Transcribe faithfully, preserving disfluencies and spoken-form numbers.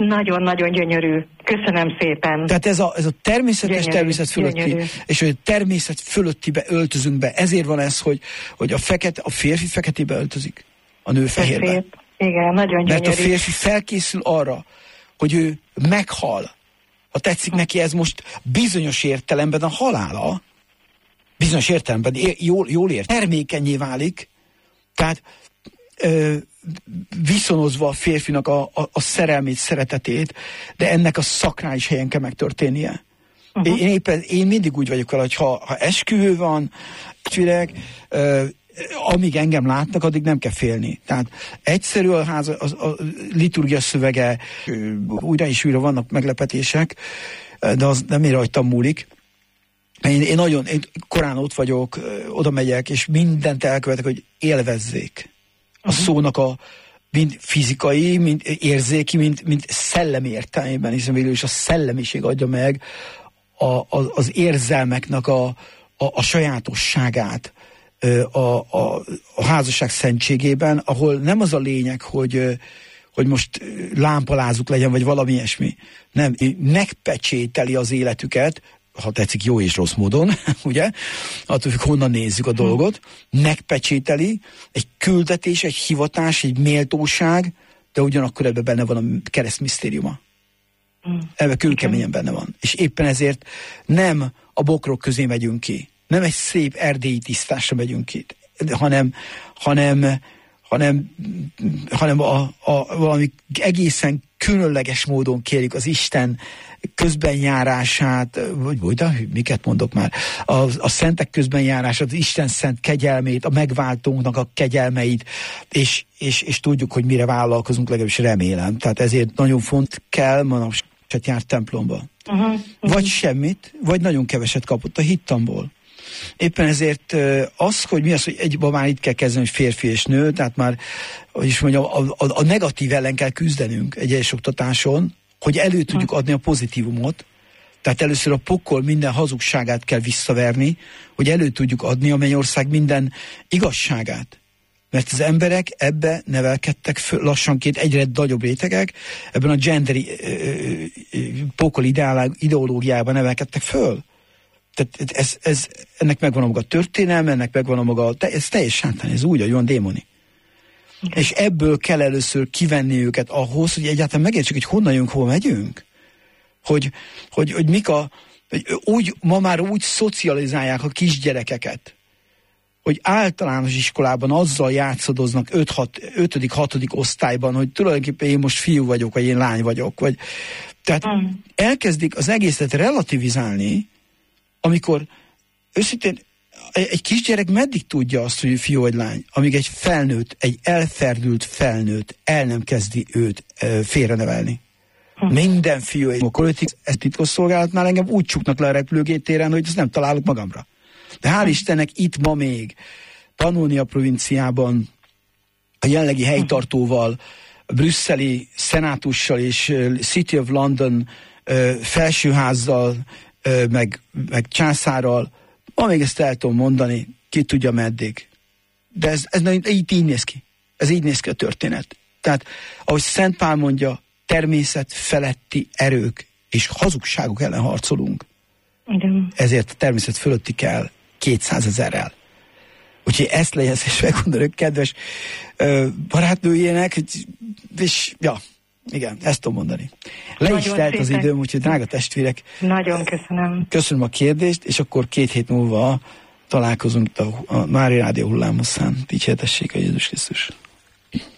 nagyon-nagyon gyönyörű. Köszönöm szépen. Tehát ez a, ez a természetes Gyönyörű, természet fölötti, gyönyörű. és hogy a természet fölöttibe öltözünk be. Ezért van ez, hogy, hogy a, fekete, a férfi feketébe öltözik, a nő fehérbe. Szép. Igen, nagyon gyönyörű. Mert a férfi felkészül arra, hogy ő meghal. Ha tetszik neki ez most bizonyos értelemben a halála, bizonyos értelemben jól, jól ért, termékenyé válik, tehát ö, viszonozva a férfinak a, a, a szerelmét, szeretetét, de ennek a szakrális helyen kell megtörténnie. Uh-huh. Én, éppen, én mindig úgy vagyok vele, hogy ha, ha esküvő van, tényleg, ö, amíg engem látnak, addig nem kell félni. Tehát egyszerű a, ház, a, a liturgia szövege, újra és újra vannak meglepetések, de az nem én rajtam múlik. Én, én nagyon, én korán ott vagyok, oda megyek, és mindent elkövetek, hogy élvezzék. A uh-huh. szónak a mind fizikai, mind érzéki, mind, mind szellemi értelmében, hiszen végül is a szellemiség adja meg a, a, az érzelmeknek a, a, a sajátosságát a, a, a házasság szentségében, ahol nem az a lényeg, hogy, hogy most lámpalázuk legyen, vagy valami ilyesmi. Nem, megpecsételi az életüket, ha tetszik, jó és rossz módon, ugye? Attól függ, honnan nézzük a dolgot. Megpecsételi egy küldetés, egy hivatás, egy méltóság, de ugyanakkor ebben benne van a kereszt misztériuma. Ebben kőkeményen benne van. És éppen ezért nem a bokrok közé megyünk ki. Nem egy szép erdélyi tisztásra megyünk ki, hanem, hanem, hanem, hanem a, a, valami egészen különleges módon kérjük az Isten közbenjárását, vagy, vagy de, miket mondok már, a, a szentek közbenjárását, az Isten szent kegyelmét, a megváltónknak a kegyelmeit, és, és, és tudjuk, hogy mire vállalkozunk, legalábbis remélem. Tehát ezért nagyon font kell, manapság járt templomba. Uh-huh, uh-huh. Vagy semmit, vagy nagyon keveset kapott a hittamból. Éppen ezért az, hogy mi az, hogy egy babán itt kell kezdeni, hogy férfi és nő, tehát már, hogy is mondjam, a, a, a negatív ellen kell küzdenünk egy egyes oktatáson, hogy elő tudjuk adni a pozitívumot, tehát először a pokol minden hazugságát kell visszaverni, hogy elő tudjuk adni a mennyország minden igazságát. Mert az emberek ebbe nevelkedtek föl, lassanként egyre nagyobb rétegek, ebben a genderi pokol ideológiában nevelkedtek föl. Tehát ez, ez, ennek megvan a maga történelme, ennek megvan a maga, ez teljes sátán, ez úgy, olyan démoni. Okay. És ebből kell először kivenni őket ahhoz, hogy egyáltalán megértsük, hogy honnan jönk, hol megyünk. Hogy, hogy, hogy mik a, hogy úgy, ma már úgy szocializálják a kisgyerekeket, hogy általános iskolában azzal játszadoznak ötödik hatodik osztályban, hogy tulajdonképpen én most fiú vagyok, vagy én lány vagyok. Vagy, tehát mm. elkezdik az egészet relativizálni, amikor őszintén egy kisgyerek meddig tudja azt, hogy fiú vagy lány, amíg egy felnőtt, egy elferdült felnőtt el nem kezdi őt e, félrenevelni. Hm. Minden fiú egy mokolőtik, ez titkosszolgálatnál engem úgy csuknak le a repülőgéptéren, hogy ezt nem találok magamra. De hál' Istennek itt ma még Pannonia provinciában a jelenlegi helytartóval, a brüsszeli szenátussal és City of London felsőházzal, meg, meg császárral, ma még ezt el tudom mondani, ki tudja meddig. De ez, ez így, így néz ki. Ez így néz ki a történet. Tehát, ahogy Szent Pál mondja, természet feletti erők és hazugságok ellen harcolunk. Igen. Ezért a természet fölötti kell kétszázezerrel. Úgyhogy ezt lejesz és megmondani, kedves ö, barátnőjének, és ja, igen, ezt tudom mondani. Le nagyon is telt az időm, úgyhogy drága testvérek. Nagyon köszönöm. Köszönöm a kérdést, és akkor két hét múlva találkozunk a, a Mária Rádió hullámhosszán. Dicsértessék a Jézus Krisztus.